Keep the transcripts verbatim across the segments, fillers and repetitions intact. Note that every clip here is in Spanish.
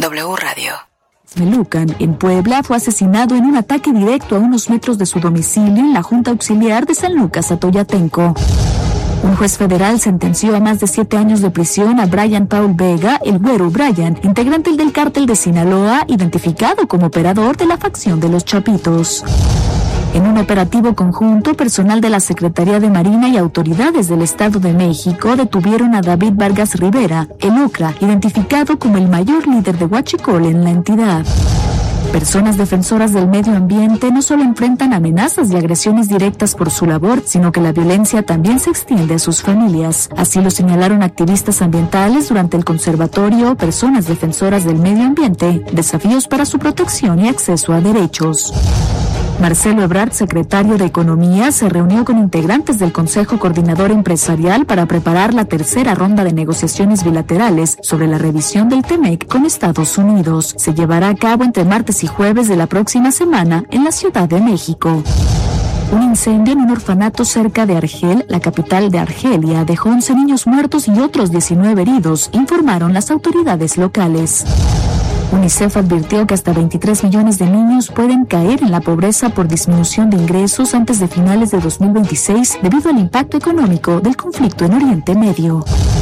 W Radio. Melucan, en Puebla, fue asesinado en un ataque directo a unos metros de su domicilio en la Junta Auxiliar de San Lucas Atoyatenco. Un juez federal sentenció a más de siete años de prisión a Brian Paul Vega, el Güero Brian, integrante del cártel de Sinaloa, identificado como operador de la facción de los Chapitos. En un operativo conjunto, personal de la Secretaría de Marina y autoridades del Estado de México detuvieron a David Vargas Rivera, el Ocra, identificado como el mayor líder de huachicol en la entidad. Personas defensoras del medio ambiente no solo enfrentan amenazas y agresiones directas por su labor, sino que la violencia también se extiende a sus familias. Así lo señalaron activistas ambientales durante el conservatorio Personas Defensoras del Medio Ambiente, desafíos para su protección y acceso a derechos. Marcelo Ebrard, secretario de Economía, se reunió con integrantes del Consejo Coordinador Empresarial para preparar la tercera ronda de negociaciones bilaterales sobre la revisión del TEMEC con Estados Unidos. Se llevará a cabo entre martes y jueves de la próxima semana en la Ciudad de México. Un incendio en un orfanato cerca de Argel, la capital de Argelia, dejó once niños muertos y otros diecinueve heridos, informaron las autoridades locales. UNICEF advirtió que hasta veintitrés millones de niños pueden caer en la pobreza por disminución de ingresos antes de finales de dos mil veintiséis debido al impacto económico del conflicto en Oriente Medio.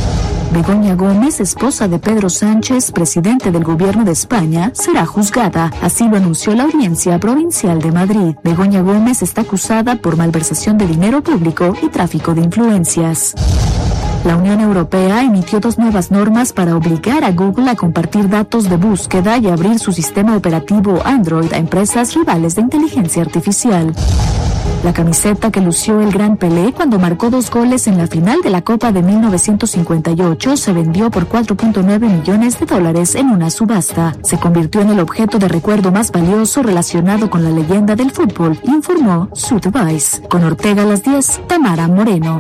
Begoña Gómez, esposa de Pedro Sánchez, presidente del gobierno de España, será juzgada. Así lo anunció la Audiencia Provincial de Madrid. Begoña Gómez está acusada por malversación de dinero público y tráfico de influencias. La Unión Europea emitió dos nuevas normas para obligar a Google a compartir datos de búsqueda y abrir su sistema operativo Android a empresas rivales de inteligencia artificial. La camiseta que lució el Gran Pelé cuando marcó dos goles en la final de la Copa de mil novecientos cincuenta y ocho se vendió por cuatro punto nueve millones de dólares en una subasta. Se convirtió en el objeto de recuerdo más valioso relacionado con la leyenda del fútbol, informó Sotheby's. Con Ortega a las diez, Tamara Moreno.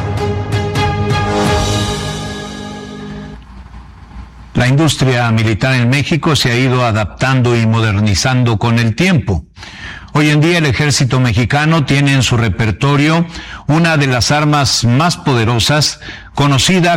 La industria militar en México se ha ido adaptando y modernizando con el tiempo. Hoy en día el ejército mexicano tiene en su repertorio una de las armas más poderosas, conocida